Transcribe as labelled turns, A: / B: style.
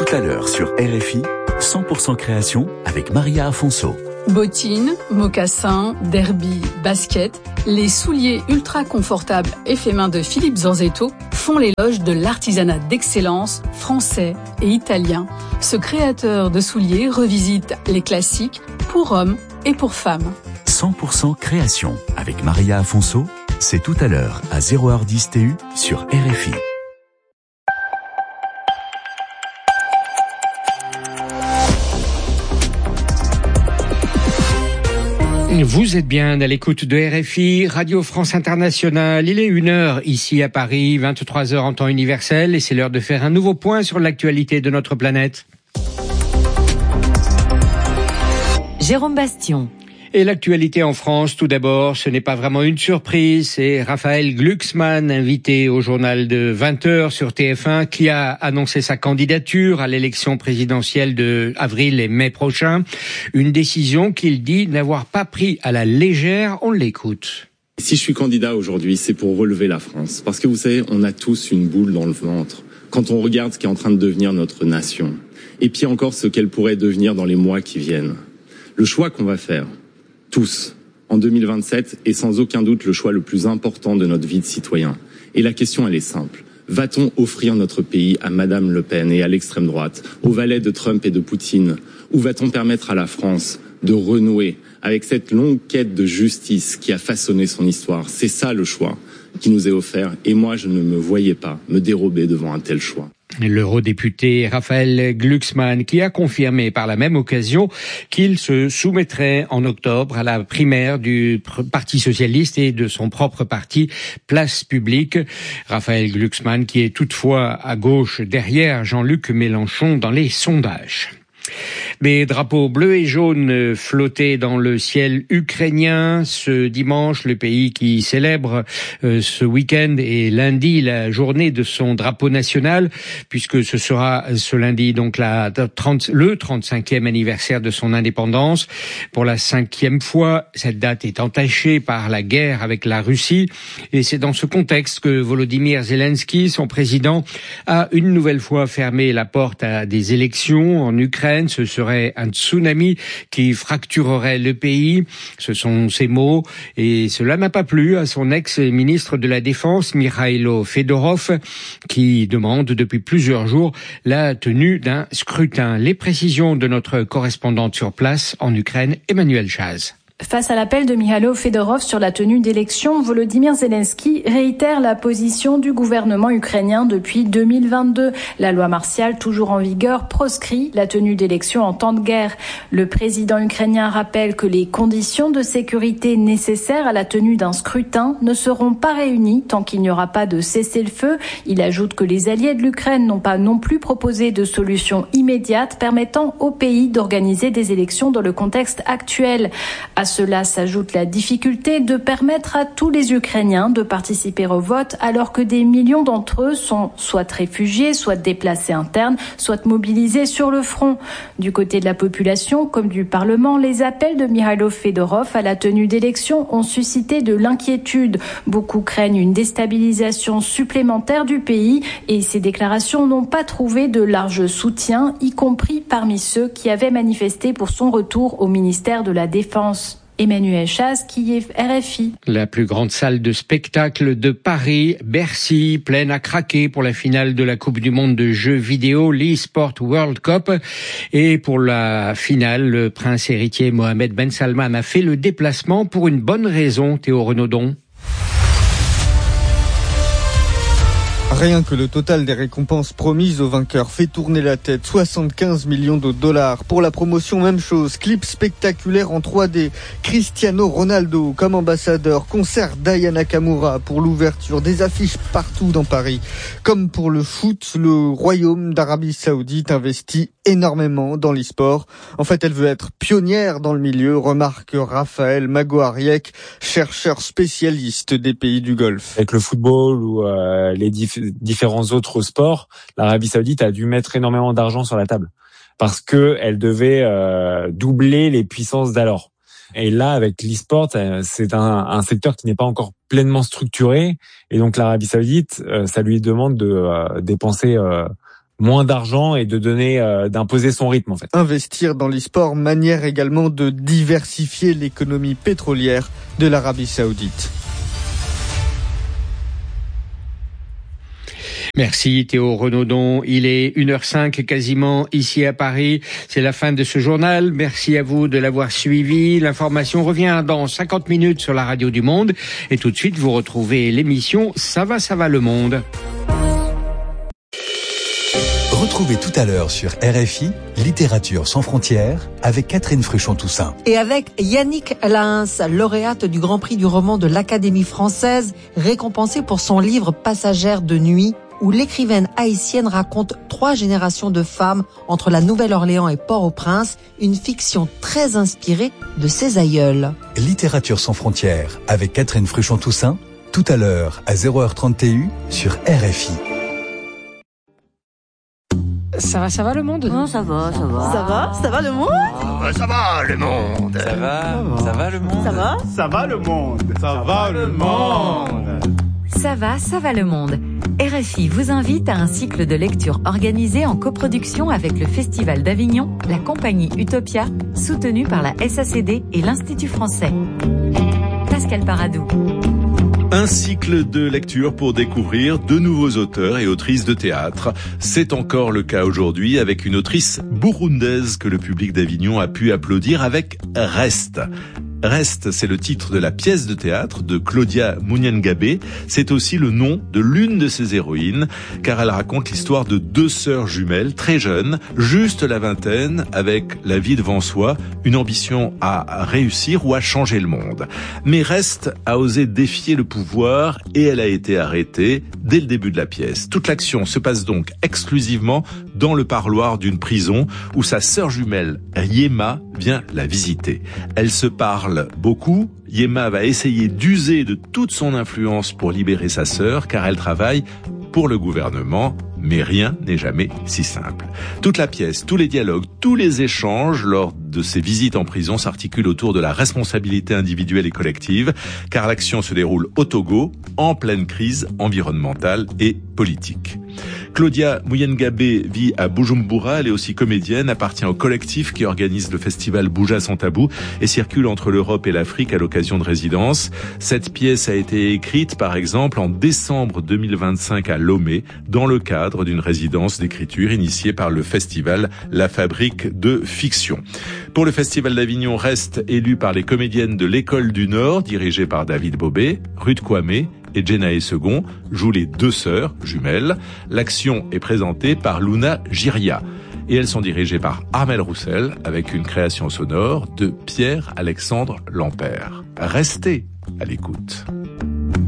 A: tout à l'heure sur RFI, 100% création avec Maria Afonso.
B: Bottines, mocassins, derby, basket, les souliers ultra confortables et faits main de Philippe Zanzetto font l'éloge de l'artisanat d'excellence français et italien. Ce créateur de souliers revisite les classiques pour hommes et pour femmes.
A: 100% création avec Maria Afonso, c'est tout à l'heure à 0h10 TU sur RFI.
C: Vous êtes bien à l'écoute de RFI, Radio France Internationale. Il est 1h ici à Paris, 23h en temps universel, et c'est l'heure de faire un nouveau point sur l'actualité de notre planète.
D: Jérôme Bastion.
C: Et l'actualité en France, tout d'abord, ce n'est pas vraiment une surprise, c'est Raphaël Glucksmann, invité au journal de 20h sur TF1, qui a annoncé sa candidature à l'élection présidentielle de avril et mai prochain. Une décision qu'il dit n'avoir pas pris à la légère. On l'écoute.
E: Si je suis candidat aujourd'hui, c'est pour relever la France. Parce que vous savez, on a tous une boule dans le ventre quand on regarde ce qui est en train de devenir notre nation. Et puis encore ce qu'elle pourrait devenir dans les mois qui viennent. Le choix qu'on va faire, tous, en 2027, est sans aucun doute le choix le plus important de notre vie de citoyen. Et la question, elle est simple. Va-t-on offrir notre pays à Madame Le Pen et à l'extrême droite, aux valets de Trump et de Poutine, ou va-t-on permettre à la France de renouer avec cette longue quête de justice qui a façonné son histoire? C'est ça le choix qui nous est offert, et moi je ne me voyais pas me dérober devant un tel choix.
C: L'eurodéputé Raphaël Glucksmann, qui a confirmé par la même occasion qu'il se soumettrait en octobre à la primaire du Parti socialiste et de son propre parti Place Publique. Raphaël Glucksmann qui est toutefois à gauche derrière Jean-Luc Mélenchon dans les sondages. Des drapeaux bleus et jaunes flottaient dans le ciel ukrainien ce dimanche, le pays qui célèbre ce week-end et lundi la journée de son drapeau national, puisque ce sera ce lundi donc le 35e anniversaire de son indépendance. Pour la 5e fois, cette date est entachée par la guerre avec la Russie, et c'est dans ce contexte que Volodymyr Zelensky, son président, a une nouvelle fois fermé la porte à des élections en Ukraine. Ce serait un tsunami qui fracturerait le pays. Ce sont ses mots, et cela n'a pas plu à son ex-ministre de la Défense, Mikhailo Fedorov, qui demande depuis plusieurs jours la tenue d'un scrutin. Les précisions de notre correspondante sur place en Ukraine, Emmanuel Chaz.
F: Face à l'appel de Mikhailo Fedorov sur la tenue d'élections, Volodymyr Zelensky réitère la position du gouvernement ukrainien depuis 2022. La loi martiale, toujours en vigueur, proscrit la tenue d'élections en temps de guerre. Le président ukrainien rappelle que les conditions de sécurité nécessaires à la tenue d'un scrutin ne seront pas réunies tant qu'il n'y aura pas de cessez-le-feu. Il ajoute que les alliés de l'Ukraine n'ont pas non plus proposé de solution immédiate permettant au pays d'organiser des élections dans le contexte actuel. À cela s'ajoute la difficulté de permettre à tous les Ukrainiens de participer au vote alors que des millions d'entre eux sont soit réfugiés, soit déplacés internes, soit mobilisés sur le front. Du côté de la population comme du Parlement, les appels de Mikhailo Fedorov à la tenue d'élections ont suscité de l'inquiétude. Beaucoup craignent une déstabilisation supplémentaire du pays et ces déclarations n'ont pas trouvé de large soutien, y compris parmi ceux qui avaient manifesté pour son retour au ministère de la Défense. Emmanuel Chaz, qui est RFI.
C: La plus grande salle de spectacle de Paris, Bercy, pleine à craquer pour la finale de la Coupe du Monde de jeux vidéo, l'eSport World Cup. Et pour la finale, le prince héritier Mohammed Ben Salman a fait le déplacement pour une bonne raison, Théo Renaudon.
G: Rien que le total des récompenses promises aux vainqueurs fait tourner la tête. 75 millions de dollars. Pour la promotion, même chose. Clip spectaculaire en 3D. Cristiano Ronaldo comme ambassadeur. Concert d'Aya Nakamura pour l'ouverture. Des affiches partout dans Paris. Comme pour le foot, le Royaume d'Arabie Saoudite investit énormément dans l'e-sport. En fait, elle veut être pionnière dans le milieu, remarque Raphaël Mago-Ariek, chercheur spécialiste des pays du Golfe.
H: Avec le football ou les différents autres sports, l'Arabie Saoudite a dû mettre énormément d'argent sur la table parce que elle devait doubler les puissances d'alors. Et là, avec l'e-sport, c'est un secteur qui n'est pas encore pleinement structuré, et donc l'Arabie Saoudite, ça lui demande de dépenser moins d'argent et d'imposer son rythme en fait.
G: Investir dans l'e-sport, manière également de diversifier l'économie pétrolière de l'Arabie Saoudite.
C: Merci Théo Renaudon. Il est 1h05 quasiment ici à Paris. C'est la fin de ce journal. Merci à vous de l'avoir suivi. L'information revient dans 50 minutes sur la radio du Monde. Et tout de suite, vous retrouvez l'émission Ça va le monde.
A: Retrouvez tout à l'heure sur RFI, Littérature sans frontières, avec Catherine Fruchon-Toussaint.
I: Et avec Yannick Lahens, lauréate du Grand Prix du roman de l'Académie française, récompensée pour son livre Passagère de nuit, où l'écrivaine haïtienne raconte 3 générations de femmes entre la Nouvelle-Orléans et Port-au-Prince, une fiction très inspirée de ses aïeuls.
A: Littérature sans frontières, avec Catherine Fruchon-Toussaint, tout à l'heure à 0h30 TU sur RFI.
B: Ça va le monde?
J: Non, ça va le monde?
K: Ça va le monde?
J: Ça va le monde?
H: Ça va le monde?
J: Ça va le monde?
D: Ça va le monde. RFI vous invite à un cycle de lecture organisé en coproduction avec le Festival d'Avignon, la compagnie Utopia, soutenue par la SACD et l'Institut français. Pascal Paradou.
L: Un cycle de lecture pour découvrir de nouveaux auteurs et autrices de théâtre. C'est encore le cas aujourd'hui avec une autrice burundaise que le public d'Avignon a pu applaudir avec Reste. Reste, c'est le titre de la pièce de théâtre de Claudia Munyangabe. C'est aussi le nom de l'une de ses héroïnes, car elle raconte l'histoire de 2 sœurs jumelles, très jeunes, juste la vingtaine, avec la vie devant soi, une ambition à réussir ou à changer le monde. Mais Reste a osé défier le pouvoir et elle a été arrêtée dès le début de la pièce. Toute l'action se passe donc exclusivement dans le parloir d'une prison où sa sœur jumelle, Yema, vient la visiter. Elle se parle beaucoup. Yema va essayer d'user de toute son influence pour libérer sa sœur, car elle travaille pour le gouvernement, mais rien n'est jamais si simple. Toute la pièce, tous les dialogues, tous les échanges lors de ces visites en prison s'articulent autour de la responsabilité individuelle et collective, car l'action se déroule au Togo, en pleine crise environnementale et politique. Claudia Munyangabe vit à Bujumbura, elle est aussi comédienne, appartient au collectif qui organise le festival Buja sans tabou et circule entre l'Europe et l'Afrique à l'occasion de résidences. Cette pièce a été écrite par exemple en décembre 2025 à Lomé, dans le cadre d'une résidence d'écriture initiée par le festival La Fabrique de Fiction. Pour le festival d'Avignon, Reste élu par les comédiennes de l'École du Nord, dirigée par David Bobet, Ruth Kwame et Jenae Second jouent les 2 sœurs jumelles. L'action est présentée par Luna Giria et elles sont dirigées par Armel Roussel avec une création sonore de Pierre-Alexandre Lampert. Restez à l'écoute.